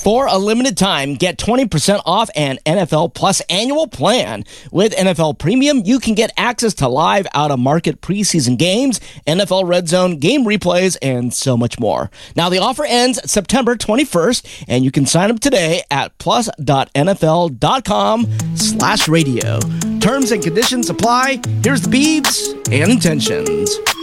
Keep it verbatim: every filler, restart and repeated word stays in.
For a limited time, get twenty percent off an N F L Plus annual plan. With N F L Premium, you can get access to live out-of-market preseason games, N F L Red Zone game replays, and so much more. Now, the offer ends September twenty-first, and you can sign up today at plus.nfl.com slash radio. Terms and conditions apply. Here's the Beebs and Intentions.